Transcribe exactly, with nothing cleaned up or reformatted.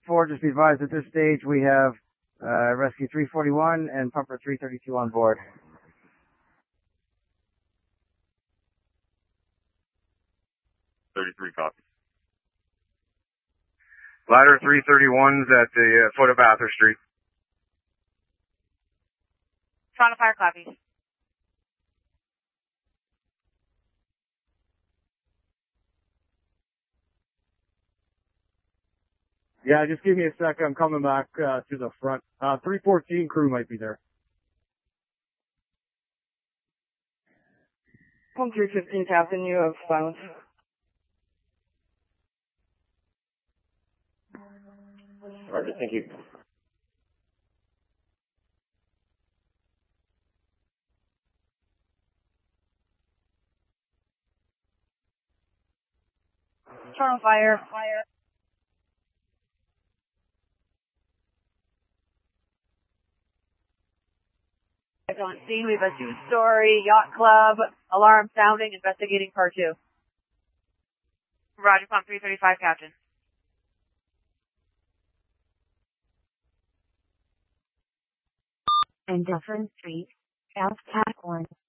four, just be advised at this stage we have uh, Rescue three forty-one and Pumper three thirty-two on board. thirty-three copies. Ladder three thirty-one's at the uh, foot of Bathurst Street. Toronto Fire copies. Yeah, just give me a sec. I'm coming back uh, to the front. Uh, three fourteen crew might be there. Home three fifteen, Captain, you have silence. Roger, thank you. Toronto Fire. Fire. On scene, we have a two-story yacht club, alarm sounding, investigating part two. Roger, pump three thirty-five, Captain. And Dufferin Street, South Tack one.